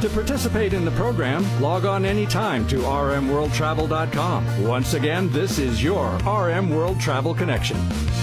participate in the program, log on anytime to rmworldtravel.com. Once again, this is your RM World Travel Connection.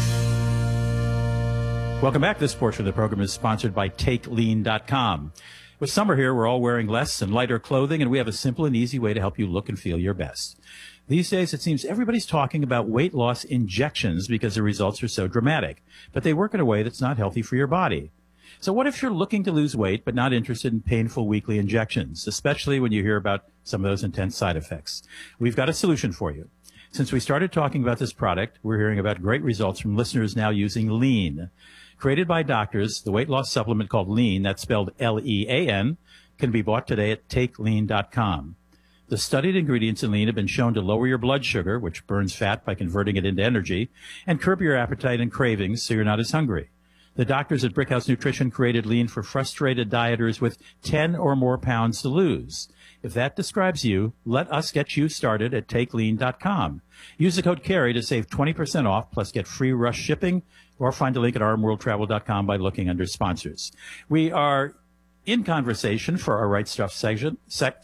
Welcome back. This portion of the program is sponsored by TakeLean.com. With summer here, we're all wearing less and lighter clothing, and we have a simple and easy way to help you look and feel your best. These days, it seems everybody's talking about weight loss injections because the results are so dramatic, but they work in a way that's not healthy for your body. So what if you're looking to lose weight but not interested in painful weekly injections, especially when you hear about some of those intense side effects? We've got a solution for you. Since we started talking about this product, we're hearing about great results from listeners now using Lean. Created by doctors, the weight loss supplement called Lean, that's spelled L-E-A-N, can be bought today at TakeLean.com. The studied ingredients in Lean have been shown to lower your blood sugar, which burns fat by converting it into energy, and curb your appetite and cravings so you're not as hungry. The doctors at Brickhouse Nutrition created Lean for frustrated dieters with 10 or more pounds to lose. If that describes you, let us get you started at TakeLean.com. Use the code CARRY to save 20% off, plus get free rush shipping, or find a link at rmworldtravel.com by looking under sponsors. We are in conversation for our Right Stuff segment,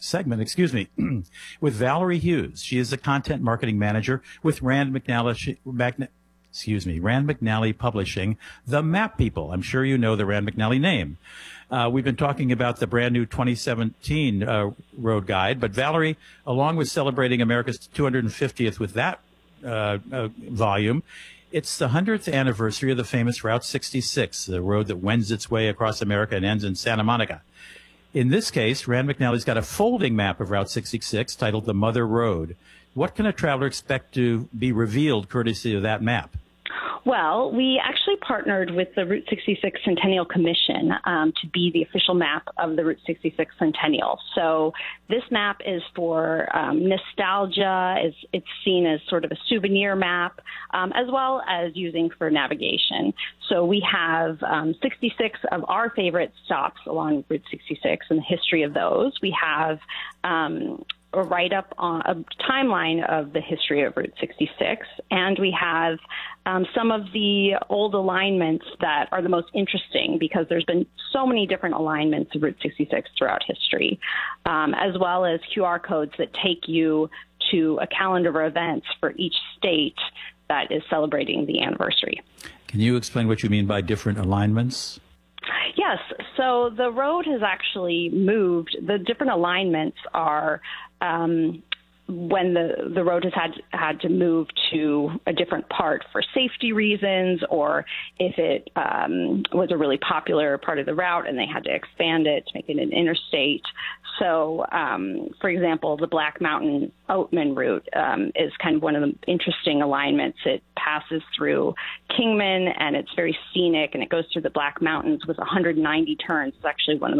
with Valerie Hughes. She is the content marketing manager with Rand McNally Publishing, The Map People. I'm sure you know the Rand McNally name. We've been talking about the brand new 2017 road guide, but Valerie, along with celebrating America's 250th with that volume, it's the 100th anniversary of the famous Route 66, the road that wends its way across America and ends in Santa Monica. In this case, Rand McNally's got a folding map of Route 66 titled The Mother Road. What can a traveler expect to be revealed courtesy of that map? Well, we actually partnered with the Route 66 Centennial Commission to be the official map of the Route 66 Centennial. So this map is for nostalgia. It's seen as sort of a souvenir map, as well as using for navigation. So we have 66 of our favorite stops along Route 66 and the history of those. We have a write-up on a timeline of the history of Route 66, and we have some of the old alignments that are the most interesting because there's been so many different alignments of Route 66 throughout history, as well as QR codes that take you to a calendar of events for each state that is celebrating the anniversary. Can you explain what you mean by different alignments? Yes. So the road has actually moved. The different alignments are when the road has had to move to a different part for safety reasons, or if it was a really popular part of the route and they had to expand it to make it an interstate. So, for example, the Black Mountain Oatman route is kind of one of the interesting alignments. It passes through Kingman, and it's very scenic, and it goes through the Black Mountains with 190 turns. It's actually one of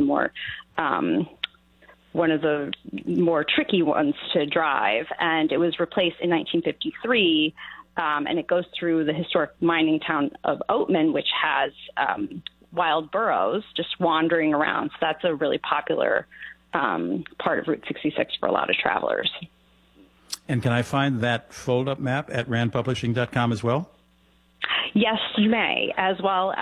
the more tricky ones to drive, and it was replaced in 1953, and it goes through the historic mining town of Oatman, which has wild burros just wandering around. So that's a really popular part of Route 66 for a lot of travelers. And can I find that fold-up map at randpublishing.com as well? Yes, you may, as well